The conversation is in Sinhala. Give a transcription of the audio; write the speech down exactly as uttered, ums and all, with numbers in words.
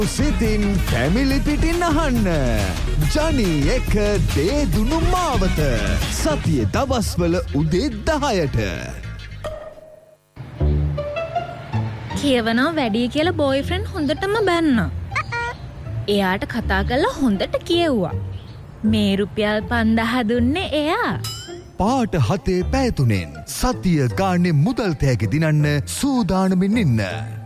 සිතින් ෆැමිලි පිටින් අහන්න. ජනී එක දේදුණු මාවත. සතිය දවස්වල උදේ දහයට. කියවනවා වැඩි කියලා බෝයිෆ්‍රෙන්ඩ් හොඳටම බැන්නා. එයාට කතා කරලා හොඳට කියෙව්වා. මේ රුපියල් පන්දාහ දුන්නේ එයා. පාට හතේ පැය තුනෙන් සතිය ගානේ මුදල් තෑගි දිනන්න සූදානමින් ඉන්න.